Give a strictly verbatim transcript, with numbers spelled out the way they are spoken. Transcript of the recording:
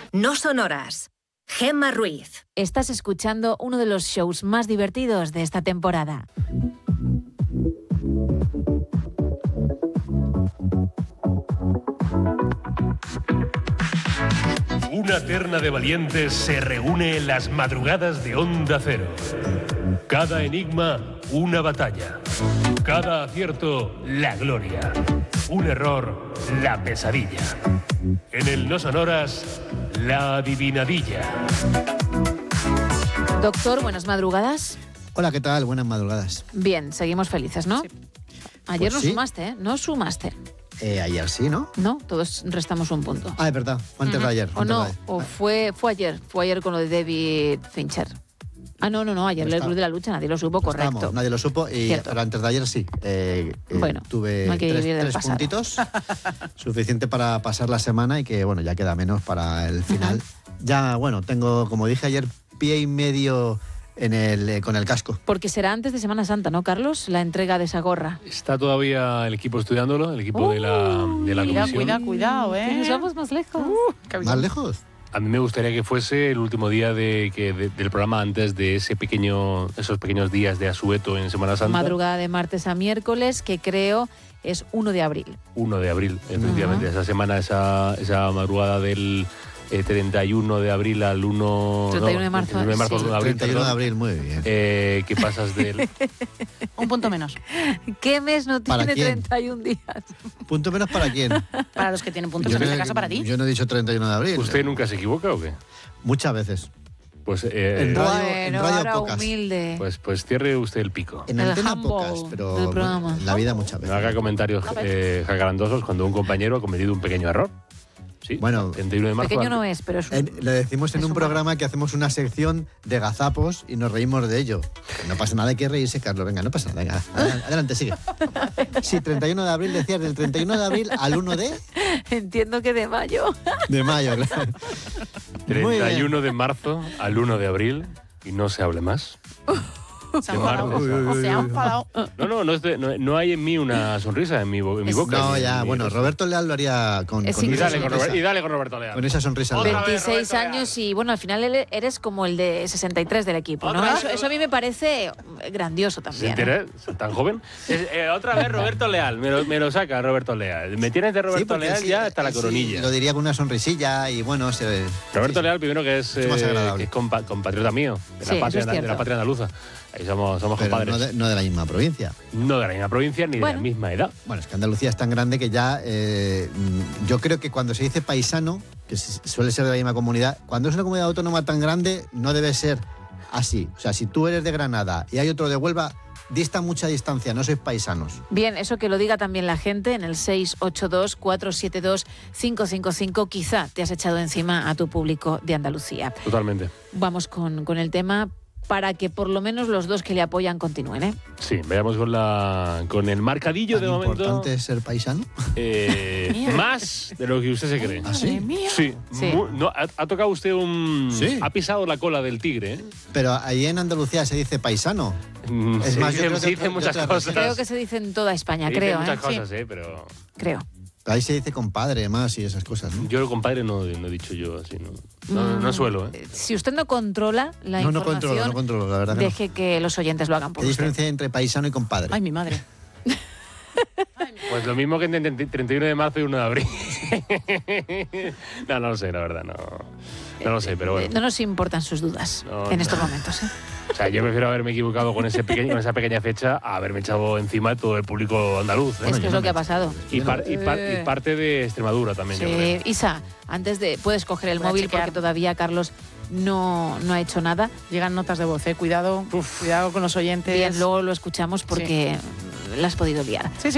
No Sonoras. Gemma Ruiz. Estás escuchando uno de los shows más divertidos de esta temporada. Una terna de valientes se reúne en las madrugadas de Onda Cero. Cada enigma, una batalla. Cada acierto, la gloria. Un error, la pesadilla. En el No Sonoras, la adivinadilla. Doctor, buenas madrugadas. Hola, ¿qué tal? Buenas madrugadas. Bien, seguimos felices, ¿no? Sí. Ayer Pues no sí. sumaste, ¿eh? No sumaste. Eh, ayer sí, ¿no? No, todos restamos un punto. Ah, es verdad. Fue antes Uh-huh. de ayer. O antes no, de ayer. o fue, fue ayer. Fue ayer con lo de David Fincher. Ah, no, no, no. Ayer No el está- Club de la Lucha nadie lo supo, No correcto. estábamos, nadie lo supo y Cierto. ahora antes de ayer sí. Eh, eh, Bueno, tuve no hay que tres, vivir del tres pasado. puntitos, suficiente para pasar la semana y que, bueno, ya queda menos para el final. Ya, bueno, tengo, como dije ayer, pie y medio en el, eh, con el casco. Porque será antes de Semana Santa, ¿no, Carlos? La entrega de esa gorra. Está todavía el equipo estudiándolo, el equipo de la, de la Cuidado, comisión. cuidado, cuidado, ¿eh? Que nos vamos más lejos. ¿Más lejos? A mí me gustaría que fuese el último día de, que, de- del programa antes de ese pequeño, esos pequeños días de asueto en Semana Santa. Madrugada de martes a miércoles, que creo es uno de abril. uno de abril, efectivamente. Ajá. Esa semana, esa, esa madrugada del eh, treinta y uno de abril al uno... treinta y uno de no, marzo, treinta y uno de marzo, sí. uno de abril, treinta y uno de perdón. abril, muy bien. Eh, que pasas del... Un punto menos. ¿Qué mes no ¿Para tiene quién? treinta y un días? ¿Punto menos para quién? Para los que tienen puntos, Yo en no este he- caso para ti. Yo no he dicho treinta y uno de abril. ¿Usted nunca se equivoca o qué? Muchas veces. Pues, eh, En radio- en bueno, radio ahora pocas. humilde. pues, pues cierre usted el pico. En El antena humble pocas, del pero bueno, programa. en la vida muchas No veces. haga comentarios eh, jacarandosos cuando un compañero ha cometido un pequeño error. Sí, Bueno, treinta y uno de marzo. Pequeño no es, pero es un... En- le decimos en Es un humano. programa que hacemos una sección de gazapos y nos reímos de ello. No pasa nada, hay que reírse, Carlos. Venga, no pasa nada. Venga, adelante, adelante, sigue. Sí, treinta y uno de abril, decías, del treinta y uno de abril al uno de, Entiendo que de mayo. de mayo. Claro. Muy treinta y bien. uno de marzo al uno de abril y no se hable más. Se ha Qué enfadado. marco. Se ha enfadado. No, no, no, es de- no, no hay en mí una sonrisa en mi, bo- en mi Es- boca. No, ni en ya, mi bueno, rostro. Roberto Leal lo haría con, Es con Y esa dale, con sonrisa. Robert- y dale con Roberto Leal. Con esa sonrisa. Otra Leal. vez. veintiséis Roberto años y bueno, al final él- eres como el de sesenta y tres del equipo, ¿no? ¿Otra vez? Eso, eso a mí me parece grandioso ¿Se también. ¿eh? entera? ¿Tan joven? Es- eh, otra vez Roberto Leal, me lo, me lo saca Roberto Leal. Me tienes de Sí, Roberto porque Leal sí, ya hasta la sí, coronilla. lo diría con una sonrisilla y bueno, se, Roberto sí, Leal, primero que es, Mucho más eh, agradable. que es compa- compatriota mío, de Sí, la, eso patria, es de la cierto. patria andaluza. Ahí somos, somos pero compadres. no de, no de la misma provincia. No de la misma provincia ni Bueno. de la misma edad. Bueno, es que Andalucía es tan grande que ya eh, mm, yo creo que cuando se dice paisano, que s- suele ser de la misma comunidad, cuando es una comunidad autónoma tan grande no debe ser así. O sea, si tú eres de Granada y hay otro de Huelva, dista mucha distancia, no sois paisanos. Bien, eso que lo diga también la gente en el seis ocho dos, cuatro siete dos, cinco cinco cinco. Quizá te has echado encima a tu público de Andalucía. Totalmente. Vamos con, con el tema para que por lo menos los dos que le apoyan continúen, ¿eh? Sí, veamos con la con el marcadillo ¿Tan de momento. importante es ser paisano? eh, Mía. más de lo que usted se cree. ¿Ah, sí? Madre mía. Sí, Sí. mu- no, ha, ha tocado usted un... Sí. Ha pisado la cola del tigre. ¿eh? Pero ahí en Andalucía se dice paisano. Mm, Es se más, yo dicen, creo que se dicen otra- muchas otra cosas. Creo que se dice en toda España, Se dicen creo, muchas ¿eh? cosas, ¿eh? Pero Creo. Ahí se dice compadre más y esas cosas, ¿no? yo, compadre, no, no he dicho yo así. No, no, no suelo, ¿eh? Eh, Si usted no controla la No, no información, controlo, no controlo, la verdad que no. deje que los oyentes lo hagan por ¿Qué usted. diferencia hay entre paisano y compadre? Ay, mi madre. Pues lo mismo que en treinta y uno de marzo y uno de abril. no, no lo sé, la verdad, no. No lo sé, pero Eh, bueno. No nos importan sus dudas No, en no. estos momentos, ¿eh? O sea, yo prefiero haberme equivocado con, ese pequeño, con esa pequeña fecha a haberme echado encima de todo el público andaluz. ¿eh? es que es lo que ha pasado. Y, par- y par- y Eh. parte de Extremadura también, yo Sí, creo. Isa, antes de... Puedes coger el Voy a móvil chequear. porque todavía Carlos no, no ha hecho nada. Llegan notas de voz, eh. Cuidado, cuidado con los oyentes. Bien, luego lo escuchamos porque la has podido liar. Sí, sí.